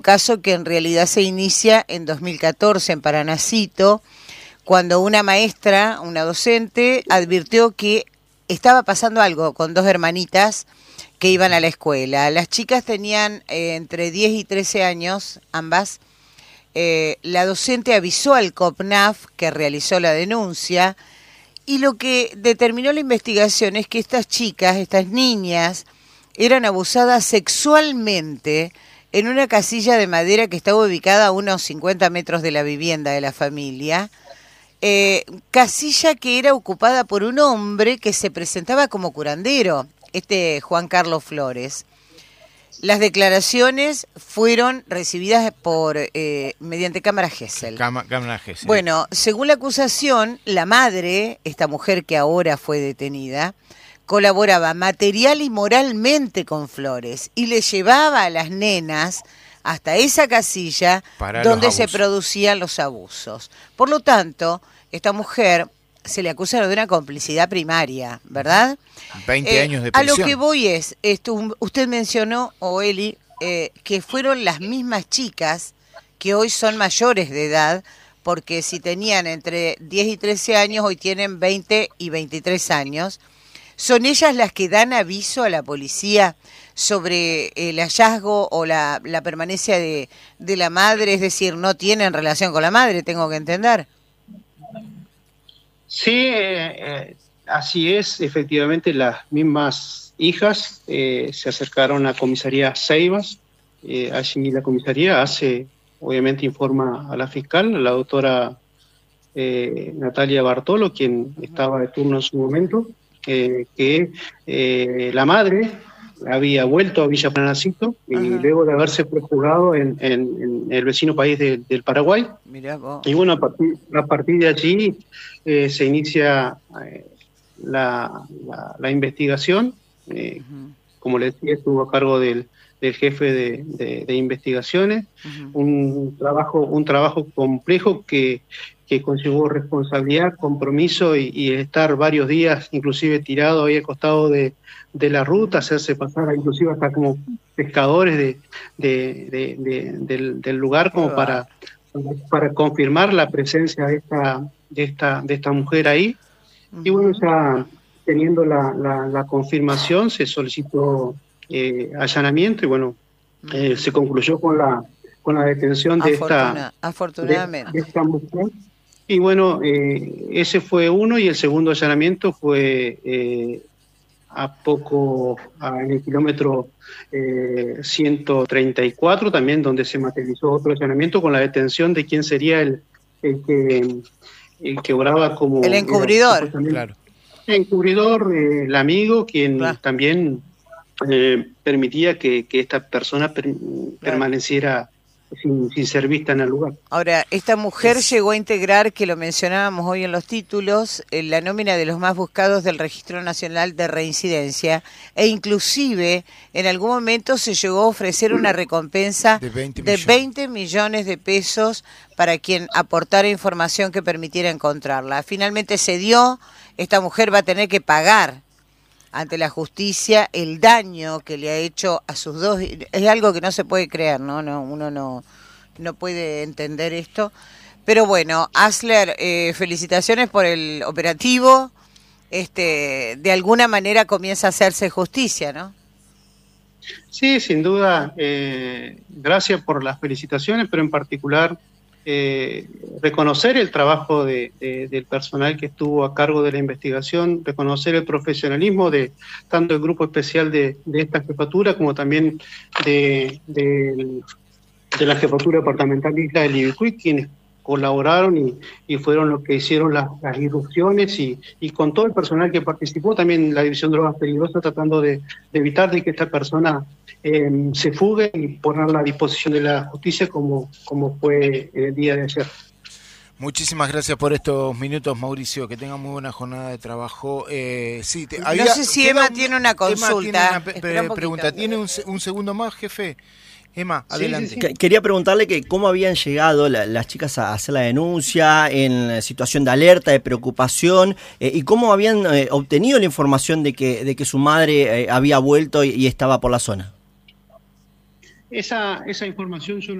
caso que en realidad se inicia en 2014 en Paranacito, cuando una maestra, una docente, advirtió que estaba pasando algo con dos hermanitas que iban a la escuela. Las chicas tenían entre 10 y 13 años, ambas. La docente avisó al COPNAF, que realizó la denuncia, y lo que determinó la investigación es que estas chicas, estas niñas, eran abusadas sexualmente en una casilla de madera que estaba ubicada a unos 50 metros de la vivienda de la familia, casilla que era ocupada por un hombre que se presentaba como curandero, Juan Carlos Flores. Las declaraciones fueron recibidas por mediante cámara Gesell. Cámara Gesell. Bueno, según la acusación, la madre, esta mujer que ahora fue detenida, colaboraba material y moralmente con Flores y le llevaba a las nenas hasta esa casilla donde se producían los abusos. Por lo tanto, esta mujer se le acusa de una complicidad primaria, ¿verdad? 20 años de prisión. A lo que voy es, usted mencionó, Eli, que fueron las mismas chicas que hoy son mayores de edad, porque si tenían entre 10 y 13 años, hoy tienen 20 y 23 años. ¿Son ellas las que dan aviso a la policía sobre el hallazgo o la permanencia de la madre? Es decir, no tienen relación con la madre, tengo que entender. Sí, así es. Efectivamente, las mismas hijas se acercaron a comisaría Ceibas. Allí la comisaría obviamente informa a la fiscal, a la doctora Natalia Bartolo, quien estaba de turno en su momento, que la madre había vuelto a Villa Paranacito y luego de haberse prejuzgado en el vecino país del Paraguay. Mirá vos. Y bueno, a partir de allí se inicia la investigación. Como le decía, estuvo a cargo del jefe de investigaciones. Un trabajo complejo que conllevó responsabilidad, compromiso y estar varios días inclusive tirado ahí al costado de la ruta, hacerse pasar inclusive hasta como pescadores del lugar, como para confirmar la presencia de esta mujer ahí. Y bueno, ya teniendo la confirmación, se solicitó allanamiento y bueno, se concluyó con la detención de afortunadamente. de esta mujer. Y bueno, ese fue uno, y el segundo allanamiento fue en el kilómetro 134 también, donde se materializó otro allanamiento con la detención de quién sería el que obraba como... El encubridor. Claro. El encubridor, el amigo, quien también permitía que esta persona permaneciera sin ser vista en el lugar. Ahora, esta mujer llegó a integrar, que lo mencionábamos hoy en los títulos, la nómina de los más buscados del Registro Nacional de Reincidencia, e inclusive en algún momento se llegó a ofrecer una recompensa de 20 millones de pesos para quien aportara información que permitiera encontrarla. Finalmente se dio, esta mujer va a tener que pagar ante la justicia el daño que le ha hecho a sus dos. Es algo que no se puede creer, ¿no? Uno no puede entender esto. Pero bueno, Asler, felicitaciones por el operativo. De alguna manera comienza a hacerse justicia, ¿no? Sí, sin duda. Gracias por las felicitaciones, pero en particular reconocer el trabajo del personal que estuvo a cargo de la investigación, reconocer el profesionalismo de tanto el grupo especial de esta jefatura como también de la jefatura departamental de Isla del Ibicuy, quienes colaboraron y fueron los que hicieron las irrupciones y con todo el personal que participó, también la División de Drogas Peligrosas, tratando de evitar de que esta persona se fugue y ponerla a disposición de la justicia como fue el día de ayer. Muchísimas gracias por estos minutos, Mauricio, que tenga muy buena jornada de trabajo. No sé si Emma tiene una consulta. Tiene una pregunta. ¿Tiene un segundo más, jefe? Emma, adelante. Sí. Quería preguntarle que cómo habían llegado las chicas a hacer la denuncia, en situación de alerta, de preocupación, y cómo habían obtenido la información de que su madre había vuelto y estaba por la zona. esa información yo